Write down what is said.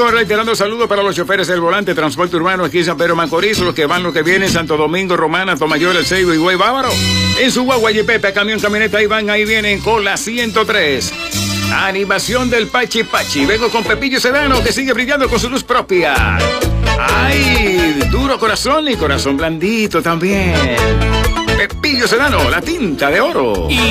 Amigos, reiterando saludos para los choferes del volante, transporte urbano aquí en San Pedro Macorís, los que van, los que vienen, Santo Domingo, Romana, Tomayor, El Seibo y Güey Bávaro. En su guagua y Pepe, camión, camioneta, ahí van, ahí vienen con la 103. Animación del Pachi Pachi. Vengo con Pepillo Sedano, que sigue brillando con su luz propia. ¡Ay! Duro corazón y corazón blandito también. Pepillo Sedano, la tinta de oro.